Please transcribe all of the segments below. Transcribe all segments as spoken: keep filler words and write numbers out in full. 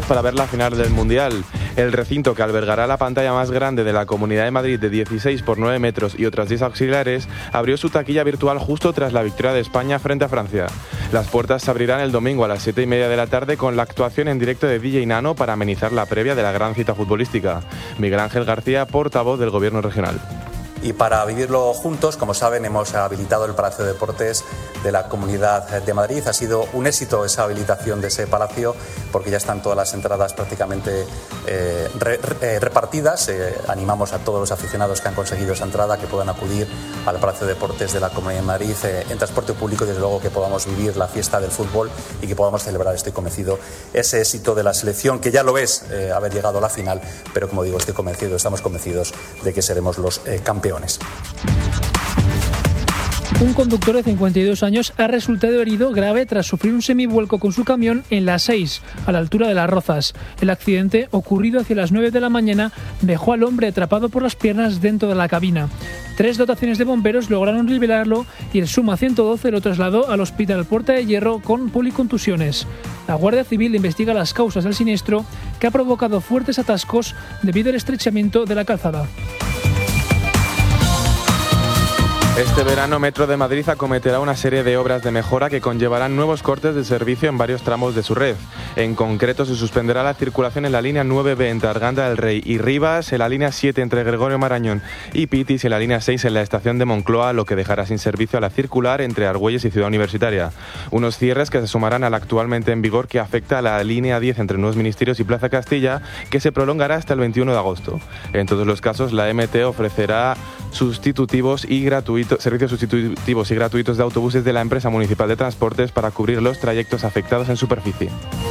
para ver la final del Mundial. El recinto, que albergará la pantalla más grande de la Comunidad de Madrid de dieciséis por nueve metros y otras diez auxiliares, abrió su taquilla virtual justo tras la victoria de España frente a Francia. Las puertas se abrirán el domingo a las siete y media de la tarde con la actuación en directo de D J Nano para amenizar la previa de la gran cita futbolística. Miguel Ángel García, portavoz del Gobierno regional. Y para vivirlo juntos, como saben, hemos habilitado el Palacio de Deportes de la Comunidad de Madrid. Ha sido un éxito esa habilitación de ese palacio porque ya están todas las entradas prácticamente eh, re, re, repartidas. Eh, animamos a todos los aficionados que han conseguido esa entrada que puedan acudir al Palacio de Deportes de la Comunidad de Madrid eh, en transporte público y desde luego que podamos vivir la fiesta del fútbol y que podamos celebrar, estoy convencido, ese éxito de la selección, que ya lo es eh, haber llegado a la final, pero como digo, estoy convencido, estamos convencidos de que seremos los eh, campeones. Un conductor de cincuenta y dos años ha resultado herido grave tras sufrir un semivuelco con su camión en la A seis, a la altura de Las Rozas. El accidente, ocurrido hacia las nueve de la mañana, dejó al hombre atrapado por las piernas dentro de la cabina. Tres dotaciones de bomberos lograron liberarlo y el Suma ciento doce lo trasladó al Hospital Puerta de Hierro con policontusiones. La Guardia Civil investiga las causas del siniestro, que ha provocado fuertes atascos debido al estrechamiento de la calzada. Este verano Metro de Madrid acometerá una serie de obras de mejora que conllevarán nuevos cortes de servicio en varios tramos de su red. En concreto, se suspenderá la circulación en la línea nueve B entre Arganda del Rey y Rivas, en la línea siete entre Gregorio Marañón y Pitis y en la línea seis en la estación de Moncloa, lo que dejará sin servicio a la circular entre Argüelles y Ciudad Universitaria. Unos cierres que se sumarán al actualmente en vigor que afecta a la línea diez entre Nuevos Ministerios y Plaza Castilla, que se prolongará hasta el veintiuno de agosto. En todos los casos, la M T ofrecerá sustitutivos y gratuitos servicios sustitutivos y gratuitos de autobuses de la empresa municipal de transportes para cubrir los trayectos afectados en superficie.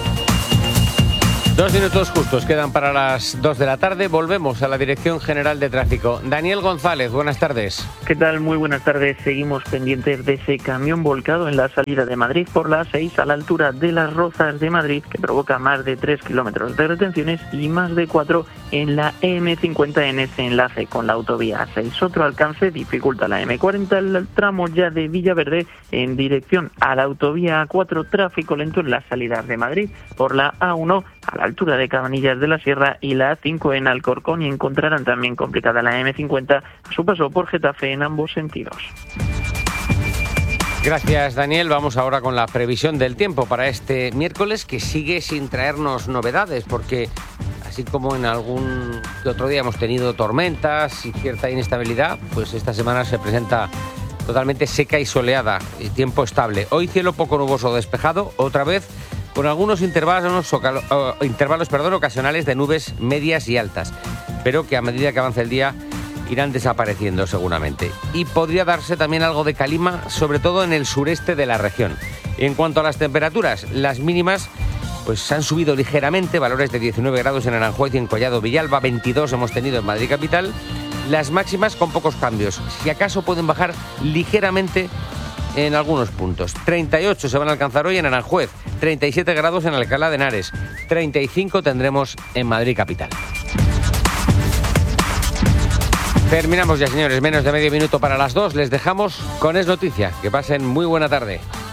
Dos minutos justos quedan para las dos de la tarde. Volvemos a la Dirección General de Tráfico. Daniel González, buenas tardes. ¿Qué tal? Muy buenas tardes. Seguimos pendientes de ese camión volcado en la salida de Madrid por la A seis a la altura de Las Rozas de Madrid, que provoca más de tres kilómetros de retenciones y más de cuatro en la eme cincuenta en ese enlace con la autovía A seis. Otro alcance dificulta la eme cuarenta, el tramo ya de Villaverde en dirección a la autovía A cuatro, tráfico lento en las salidas de Madrid por la A uno a la altura de Cabanillas de la Sierra y la A cinco en Alcorcón, y encontrarán también complicada la eme cincuenta a su paso por Getafe en ambos sentidos. Gracias, Daniel. Vamos ahora con la previsión del tiempo para este miércoles, que sigue sin traernos novedades, porque así como en algún otro día hemos tenido tormentas y cierta inestabilidad, pues esta semana se presenta totalmente seca y soleada y tiempo estable. Hoy cielo poco nuboso o despejado, otra vez con algunos intervalos, uh, intervalos perdón, ocasionales de nubes medias y altas, pero que a medida que avance el día irán desapareciendo seguramente. Y podría darse también algo de calima, sobre todo en el sureste de la región. Y en cuanto a las temperaturas, las mínimas pues han subido ligeramente, valores de diecinueve grados en Aranjuez y en Collado Villalba, veintidós hemos tenido en Madrid capital. Las máximas con pocos cambios, si acaso pueden bajar ligeramente en algunos puntos. treinta y ocho se van a alcanzar hoy en Aranjuez, treinta y siete grados en Alcalá de Henares, treinta y cinco tendremos en Madrid capital. Terminamos ya, señores, menos de medio minuto para las dos. Les dejamos con Es Noticia. Que pasen muy buena tarde.